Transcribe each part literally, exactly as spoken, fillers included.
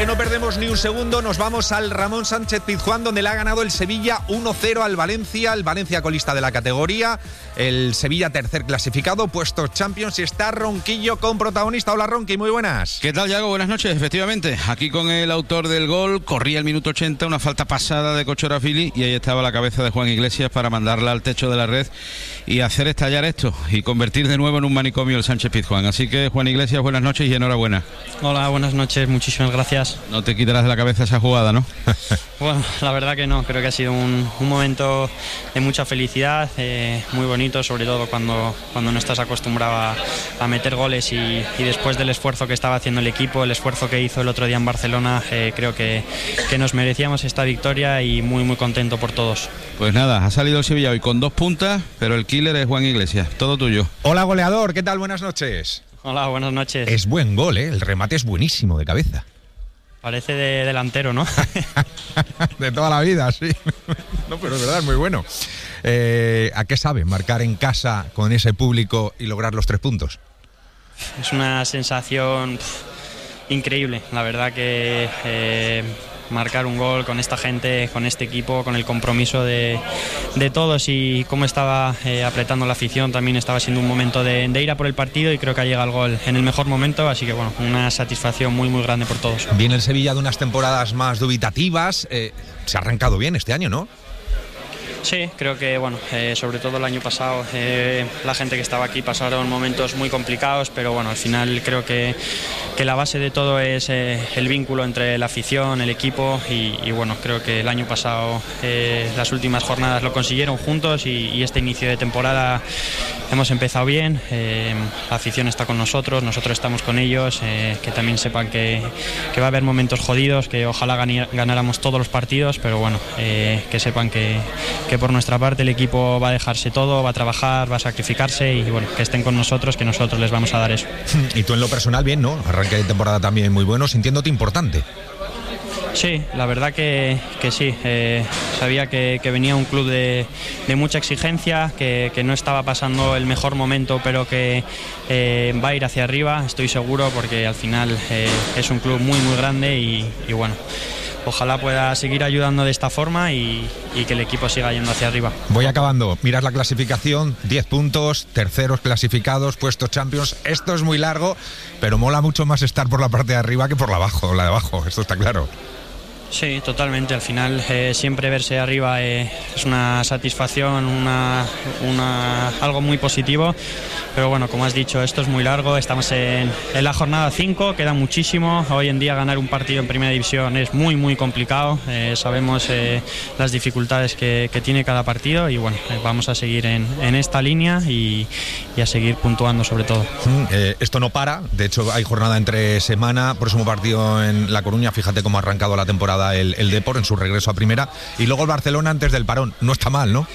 que no perdemos ni un segundo, nos vamos al Ramón Sánchez Pizjuán, donde le ha ganado el Sevilla uno cero al Valencia, el Valencia colista de la categoría, el Sevilla tercer clasificado, puestos Champions, y está Ronquillo con protagonista. Hola Ronqui, muy buenas. ¿Qué tal, Yago? Buenas noches, efectivamente, aquí con el autor del gol, corría el minuto ochenta, una falta pasada de Cochorafili, y ahí estaba la cabeza de Juan Iglesias para mandarla al techo de la red y hacer estallar esto, y convertir de nuevo en un manicomio el Sánchez Pizjuán. Así que, Juan Iglesias, buenas noches y enhorabuena. Hola, buenas noches, muchísimas gracias. No te quitarás de la cabeza esa jugada, ¿no? Bueno, la verdad que no, creo que ha sido un, un momento de mucha felicidad, eh, muy bonito, sobre todo cuando, cuando no estás acostumbrado a, a meter goles, y, y después del esfuerzo que estaba haciendo el equipo, el esfuerzo que hizo el otro día en Barcelona, eh, creo que, que nos merecíamos esta victoria, y muy muy contento por todos. Pues nada, ha salido el Sevilla hoy con dos puntas, pero el killer es Juan Iglesias, todo tuyo. Hola goleador, ¿qué tal? Buenas noches. Hola, buenas noches. Es buen gol, ¿eh? El remate es buenísimo de cabeza. Parece de delantero, ¿no? De toda la vida, sí. No, pero es verdad, es muy bueno. Eh, ¿A qué sabe marcar en casa con ese público y lograr los tres puntos? Es una sensación pff, increíble, la verdad que eh, marcar un gol con esta gente, con este equipo, con el compromiso de, de todos, y cómo estaba eh, apretando la afición, también estaba siendo un momento de, de ir a por el partido, y creo que ha llegado el gol en el mejor momento, así que bueno, una satisfacción muy muy grande por todos. Viene el Sevilla de unas temporadas más dubitativas, eh, se ha arrancado bien este año, ¿no? Sí, creo que bueno, eh, sobre todo el año pasado eh, la gente que estaba aquí pasaron momentos muy complicados, pero bueno, al final creo que, que la base de todo es eh, el vínculo entre la afición, el equipo, y, y bueno, creo que el año pasado eh, las últimas jornadas lo consiguieron juntos, y, y este inicio de temporada hemos empezado bien, eh, la afición está con nosotros, nosotros estamos con ellos, eh, que también sepan que, que va a haber momentos jodidos, que ojalá ganáramos todos los partidos, pero bueno, eh, que sepan que que por nuestra parte el equipo va a dejarse todo, va a trabajar, va a sacrificarse, y bueno, que estén con nosotros, que nosotros les vamos a dar eso. Y tú en lo personal bien, ¿no? Arranque de temporada también muy bueno, sintiéndote importante. Sí, la verdad que, que sí, eh, sabía que, que venía un club de, de mucha exigencia, que, que no estaba pasando el mejor momento, pero que eh, va a ir hacia arriba, estoy seguro, porque al final eh, es un club muy muy grande, y, y bueno, ojalá pueda seguir ayudando de esta forma, y, y que el equipo siga yendo hacia arriba. Voy acabando. Miras la clasificación, diez puntos, terceros clasificados, puestos Champions. Esto es muy largo, pero mola mucho más estar por la parte de arriba que por la abajo, la de abajo, esto está claro. Sí, totalmente. Al final eh, siempre verse arriba eh, es una satisfacción, una, una, algo muy positivo. Pero bueno, como has dicho, esto es muy largo. Estamos en, en la jornada cinco, queda muchísimo. Hoy en día ganar un partido en primera división es muy muy complicado. Eh, sabemos eh, las dificultades que, que tiene cada partido, y bueno, eh, vamos a seguir en, en esta línea, y, y a seguir puntuando sobre todo. Mm, eh, esto no para. De hecho, hay jornada entre semana. Próximo partido en La Coruña. Fíjate cómo ha arrancado la temporada El, el Depor en su regreso a primera, y luego el Barcelona antes del parón. No está mal, ¿no?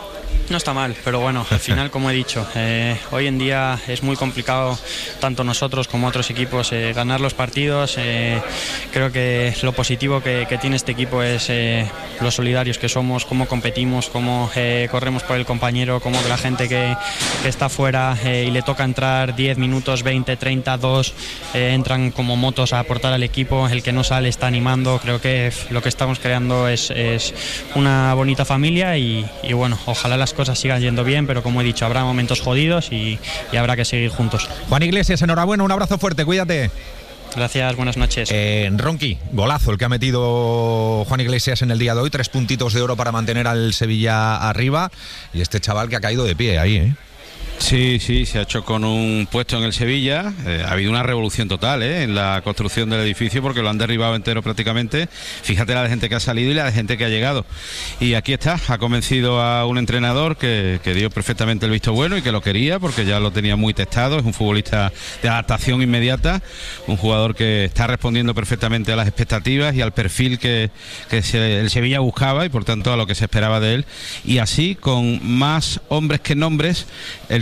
No está mal, pero bueno, al final, como he dicho, eh, hoy en día es muy complicado, tanto nosotros como otros equipos, eh, ganar los partidos. Eh, creo que lo positivo que, que tiene este equipo es eh, los solidarios que somos, cómo competimos, cómo eh, corremos por el compañero, cómo la gente que, que está fuera eh, y le toca entrar diez minutos, veinte, treinta, dos, eh, entran como motos a aportar al equipo, el que no sale está animando. Creo que lo que estamos creando es, es una bonita familia, y, y bueno, ojalá las cosas sigan yendo bien, pero como he dicho, habrá momentos jodidos, y, y habrá que seguir juntos. Juan Iglesias, enhorabuena, un abrazo fuerte, cuídate. Gracias, buenas noches. Eh, Ronqui, golazo el que ha metido Juan Iglesias en el día de hoy, tres puntitos de oro para mantener al Sevilla arriba, y este chaval que ha caído de pie ahí, ¿eh? Sí, sí, se ha hecho con un puesto en el Sevilla. Eh, ha habido una revolución total ¿eh? en la construcción del edificio, porque lo han derribado entero prácticamente. Fíjate la de gente que ha salido y la de gente que ha llegado. Y aquí está, ha convencido a un entrenador que, que dio perfectamente el visto bueno y que lo quería, porque ya lo tenía muy testado. Es un futbolista de adaptación inmediata, un jugador que está respondiendo perfectamente a las expectativas y al perfil que, que se, el Sevilla buscaba, y por tanto a lo que se esperaba de él. Y así, con más hombres que nombres, el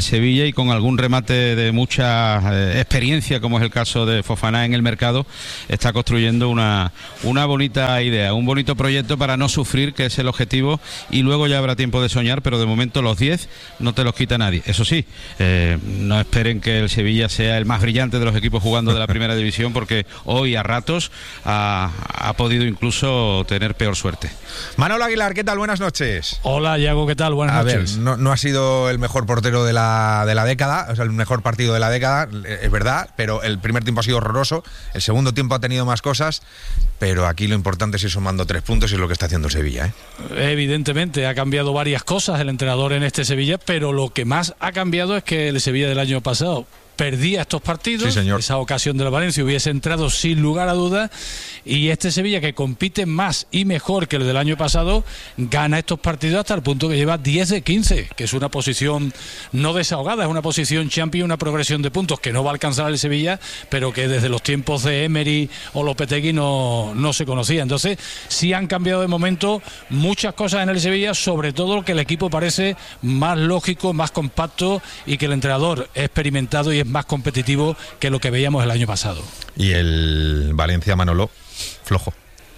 el Sevilla, y con algún remate de mucha eh, experiencia, como es el caso de Fofana en el mercado, está construyendo una, una bonita idea, un bonito proyecto para no sufrir, que es el objetivo, y luego ya habrá tiempo de soñar, pero de momento los diez no te los quita nadie. Eso sí, eh, no esperen que el Sevilla sea el más brillante de los equipos jugando de la primera división, porque hoy a ratos ha, ha podido incluso tener peor suerte. Manolo Aguilar, ¿qué tal? Buenas noches. Hola, Iago, ¿qué tal? Buenas a noches. ver, no, no ha sido el mejor portero de la, de la década, o sea, el mejor partido de la década, es verdad, pero el primer tiempo ha sido horroroso, el segundo tiempo ha tenido más cosas, pero aquí lo importante es ir sumando tres puntos y es lo que está haciendo Sevilla, ¿eh? Evidentemente ha cambiado varias cosas el entrenador en este Sevilla, pero lo que más ha cambiado es que el Sevilla del año pasado perdía estos partidos, sí, señor. Esa ocasión del Valencia hubiese entrado sin lugar a dudas, y este Sevilla, que compite más y mejor que el del año pasado, gana estos partidos hasta el punto que lleva diez de quince, que es una posición no desahogada, es una posición champion, una progresión de puntos que no va a alcanzar el Sevilla, pero que desde los tiempos de Emery o Lopetegui no, no se conocía. Entonces sí han cambiado de momento muchas cosas en el Sevilla, sobre todo que el equipo parece más lógico, más compacto, y que el entrenador es experimentado y es más competitivo que lo que veíamos el año pasado. Y el Valencia, Manolo, flojo.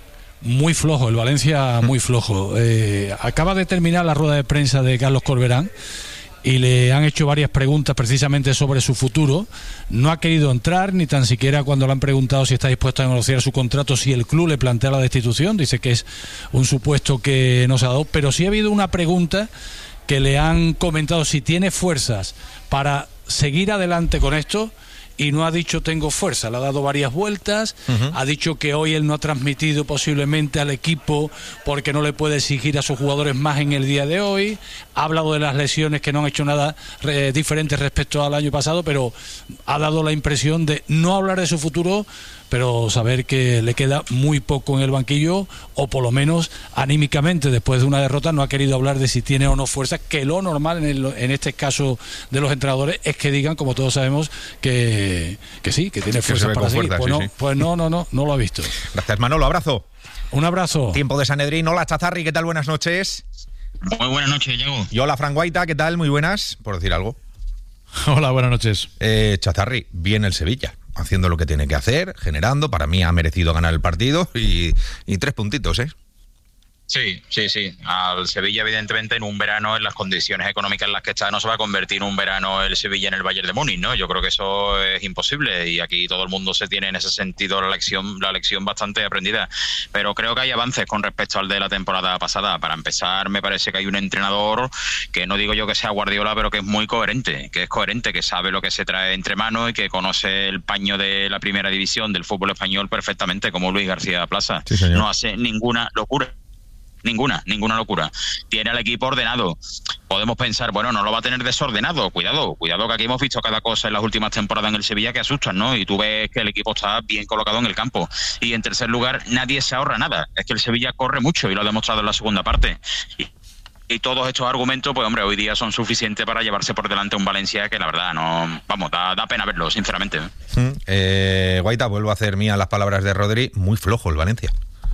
Muy flojo, el Valencia muy flojo. Eh, acaba de terminar la rueda de prensa de Carlos Corberán y le han hecho varias preguntas precisamente sobre su futuro. No ha querido entrar, ni tan siquiera cuando le han preguntado si está dispuesto a negociar su contrato, si el club le plantea la destitución. Dice que es un supuesto que no se ha dado, pero sí ha habido una pregunta que le han comentado si tiene fuerzas para seguir adelante con esto, y no ha dicho tengo fuerza, le ha dado varias vueltas. Uh-huh. Ha dicho que hoy él no ha transmitido posiblemente al equipo porque no le puede exigir a sus jugadores más en el día de hoy. Ha hablado de las lesiones, que no han hecho nada eh, diferente respecto al año pasado, pero ha dado la impresión de no hablar de su futuro, pero saber que le queda muy poco en el banquillo, o por lo menos anímicamente después de una derrota no ha querido hablar de si tiene o no fuerza, que lo normal en, el, en este caso de los entrenadores es que digan, como todos sabemos, que, que sí, que tiene fuerza para seguir. Fuerza, pues, sí, no, sí. pues no, no, no, no lo ha visto. Gracias, Manolo, abrazo. Un abrazo. Tiempo de Sanedrín. Hola, Chazarri, ¿qué tal? Buenas noches. Muy buenas noches, Diego. Y hola, Fran Guaita, ¿qué tal? Muy buenas, por decir algo. Hola, buenas noches. Eh, Chazarri, bien el Sevilla, haciendo lo que tiene que hacer, generando. Para mí ha merecido ganar el partido y, y tres puntitos, ¿eh? Sí, sí, sí. Al Sevilla, evidentemente, en un verano, en las condiciones económicas en las que está, no se va a convertir en un verano el Sevilla en el Bayern de Múnich, ¿no? Yo creo que eso es imposible, y aquí todo el mundo se tiene en ese sentido la lección, la lección bastante aprendida. Pero creo que hay avances con respecto al de la temporada pasada. Para empezar, me parece que hay un entrenador que, no digo yo que sea Guardiola, pero que es muy coherente, que es coherente, que sabe lo que se trae entre manos y que conoce el paño de la primera división del fútbol español perfectamente, como Luis García Plaza. Sí, señor. No hace ninguna locura. Ninguna, ninguna locura. Tiene al equipo ordenado. Podemos pensar, bueno, no lo va a tener desordenado. Cuidado, cuidado, que aquí hemos visto cada cosa en las últimas temporadas en el Sevilla que asustan, ¿no? Y tú ves que el equipo está bien colocado en el campo. Y en tercer lugar, nadie se ahorra nada. Es que el Sevilla corre mucho y lo ha demostrado en la segunda parte. Y, y todos estos argumentos, pues hombre, hoy día son suficientes para llevarse por delante un Valencia que la verdad no, vamos, da, da pena verlo, sinceramente. Mm, eh, Guaita, vuelvo a hacer mía las palabras de Rodri. Muy flojo el Valencia.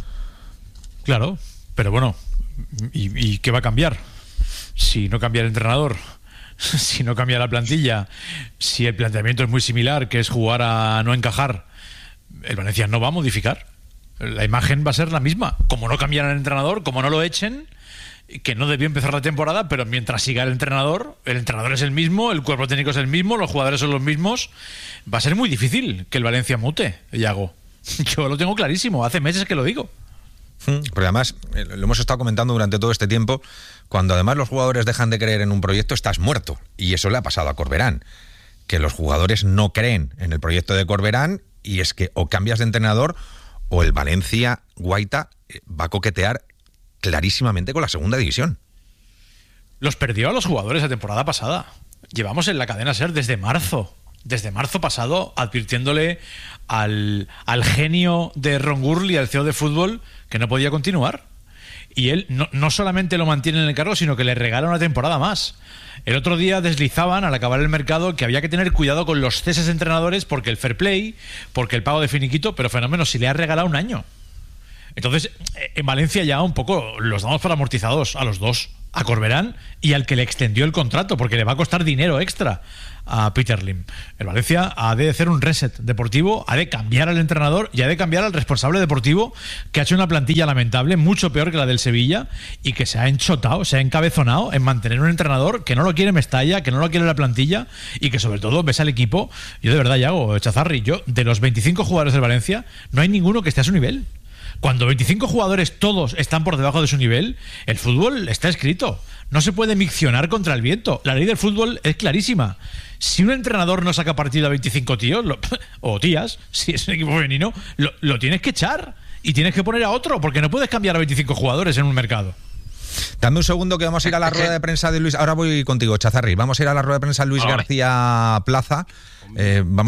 Claro. Pero bueno, ¿y, ¿y qué va a cambiar? Si no cambia el entrenador, si no cambia la plantilla, si el planteamiento es muy similar, que es jugar a no encajar, el Valencia no va a modificar. La imagen va a ser la misma. Como no cambiaran el entrenador, como no lo echen, que no debió empezar la temporada, pero mientras siga el entrenador, el entrenador es el mismo, el cuerpo técnico es el mismo, los jugadores son los mismos, va a ser muy difícil que el Valencia mute, Iago. Yo lo tengo clarísimo, hace meses que lo digo. Porque además, lo hemos estado comentando durante todo este tiempo, cuando además los jugadores dejan de creer en un proyecto, estás muerto. Y eso le ha pasado a Corberán, que los jugadores no creen en el proyecto de Corberán, y es que o cambias de entrenador o el Valencia, Guaita, va a coquetear clarísimamente con la segunda división. Los perdió a los jugadores la temporada pasada. Llevamos en la cadena SER desde marzo. Desde marzo pasado, advirtiéndole al, al genio de Ron Gurley, al C E O de fútbol, que no podía continuar. Y él no, no solamente lo mantiene en el cargo, sino que le regala una temporada más. El otro día deslizaban, al acabar el mercado, que había que tener cuidado con los ceses de entrenadores, porque el fair play, porque el pago de finiquito, pero fenómeno, si le ha regalado un año. Entonces, en Valencia ya un poco los damos por amortizados a los dos. a Corberán y al que le extendió el contrato, porque le va a costar dinero extra a Peter Lim. El Valencia ha de hacer un reset deportivo, ha de cambiar al entrenador y ha de cambiar al responsable deportivo, que ha hecho una plantilla lamentable, mucho peor que la del Sevilla, y que se ha enchotado, se ha encabezonado en mantener un entrenador que no lo quiere Mestalla, que no lo quiere la plantilla, y que sobre todo ves al equipo. Yo de verdad, Yago, Chazarri, yo de los veinticinco jugadores del Valencia no hay ninguno que esté a su nivel. Cuando veinticinco jugadores todos están por debajo de su nivel, el fútbol está escrito. No se puede miccionar contra el viento. La ley del fútbol es clarísima. Si un entrenador no saca partido a veinticinco tíos, lo, o tías, si es un equipo femenino, lo, lo tienes que echar y tienes que poner a otro, porque no puedes cambiar a veinticinco jugadores en un mercado. Dame un segundo que vamos a ir a la rueda de prensa de Luis. Ahora voy contigo, Chazarri. Vamos a ir a la rueda de prensa de Luis García Plaza. Eh, vamos